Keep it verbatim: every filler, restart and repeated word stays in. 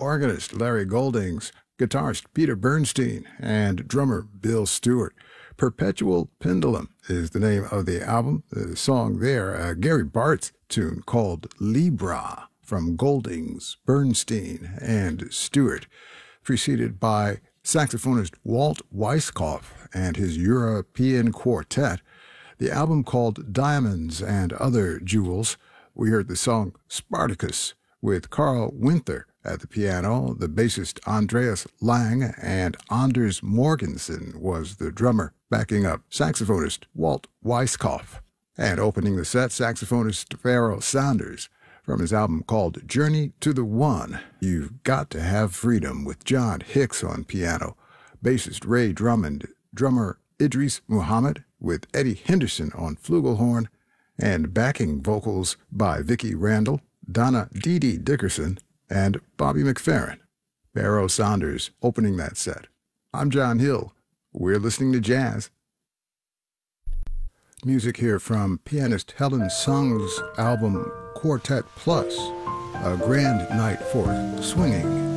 organist Larry Goldings, guitarist Peter Bernstein, and drummer Bill Stewart. Perpetual Pendulum is the name of the album. The song there, a Gary Bartz tune called Libra from Goldings, Bernstein, and Stewart, preceded by saxophonist Walt Weiskopf and his European Quartet. The album called Diamonds and Other Jewels. We heard the song Spartacus with Carl Winther at the piano. The bassist Andreas Lang and Anders Morgensen was the drummer, backing up saxophonist Walt Weiskopf. And opening the set, saxophonist Pharoah Sanders from his album called Journey to the One. You've Got to Have Freedom with John Hicks on piano, bassist Ray Drummond, drummer Idris Muhammad with Eddie Henderson on flugelhorn, and backing vocals by Vicki Randall, Donna Dee Dee Dickerson, and Bobby McFerrin. Pharoah Sanders opening that set. I'm John Hill. We're listening to jazz. Music here from pianist Helen Sung's album Quartet Plus, a grand night for swinging